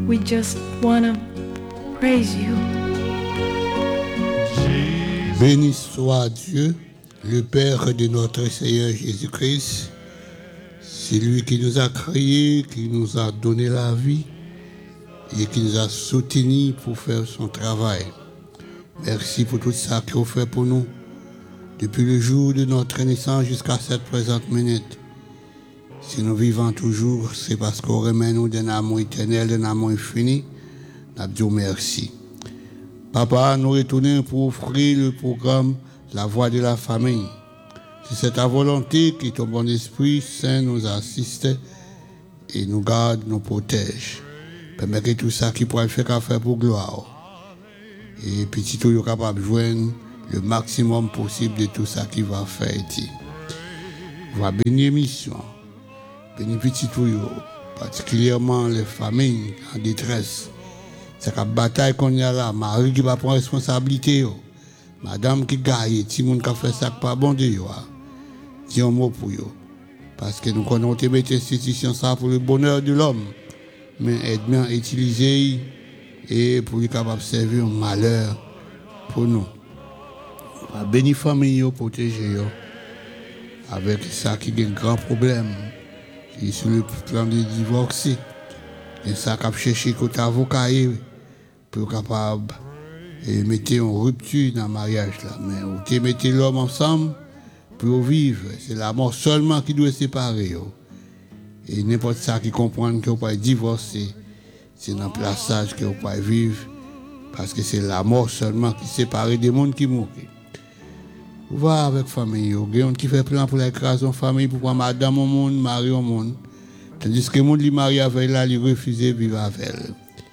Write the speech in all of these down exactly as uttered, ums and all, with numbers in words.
We just wanna praise you. Béni soit Dieu, le Père de notre Seigneur Jésus-Christ. C'est lui qui nous a créés, qui nous a donné la vie et qui nous a soutenus pour faire son travail. Merci pour tout ça qu'il a fait pour nous depuis le jour de notre naissance jusqu'à cette présente minute. Si nous vivons toujours, c'est parce qu'on remet nous d'un amour éternel, d'un amour infini. Nous disons merci. Papa, nous retournons pour offrir le programme La Voix de la Famille. C'est ta volonté que ton bon Esprit Saint nous assiste et nous garde, nous protège. Permet que tout ça qui pourrait faire qu'à faire pour gloire. Et petit tout, est capable de joindre le maximum possible de tout ça qui va faire. On va bénir l'émission. Bénir petit tout, particulièrement les familles en détresse. C'est la bataille qu'on y a là. Marie qui va prendre responsabilité. Madame qui gagne, tout le monde qui a fait ça pas bon de yo. Dis un mot pour yo. Parce que nous connaissons mettre institution ça pour le bonheur de l'homme. Mais être bien utilisé et pour lui capable de servir un malheur pour nous. On va bénir la famille, protéger yo. Avec ça qui est un grand problème. Et sur le plan de divorcer. Et ça qui a cherché côté avocat pour capable de mettre une rupture dans le mariage là. Mais vous mettez l'homme ensemble pour vivre. C'est la mort seulement qui doit séparer. Yo. Et n'importe ça qui comprend que vous pouvez divorcer, c'est dans le plaçage que vous pouvez vivre. Parce que c'est la mort seulement qui sépare des mondes qui mourent. Vous voyez avec la famille, il y a des gens qui font plan pour l'écraser en famille, pour prendre madame au monde, mari au monde. Tandis que les gens qui marient avec elle, ils refusent de vivre avec elle.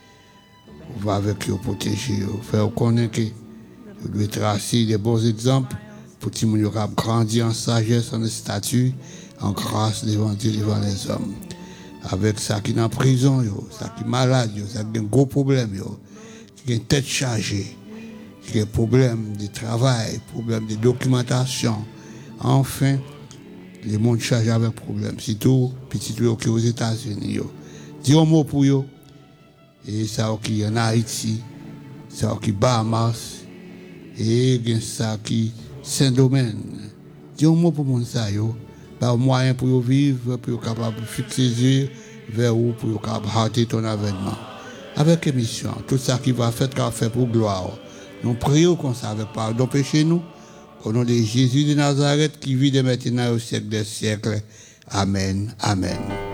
On va avec eux protéger, faire connaître que vous devez tracer des bons exemples pour que les gens grandir en sagesse, en statut, en grâce devant Dieu, devant les hommes. Avec ça qui est en prison, ça qui est malade, ça qui a un gros problème, qui a une tête chargée, qui a un problème de travail, problème de documentation. Enfin, les monde chargé avec problème. Surtout, petit peu qui aux États-Unis. Dis un mot pour eux. Et ça qui est en Haïti, ça qui est Bahamas, et ça qui est Saint-Domingue. Dis un mot pour mon ça, yo. Pas moyen pour vivre, pour capable de fixer les yeux vers où, pour capable hâter ton avènement. Avec émission, tout ça qui va faire, qu'on fait pour gloire. Nous prions comme ça, avec pardon péché nous. Au nom de Jésus de Nazareth qui vit de maintenant au siècle des siècles. Amen. Amen.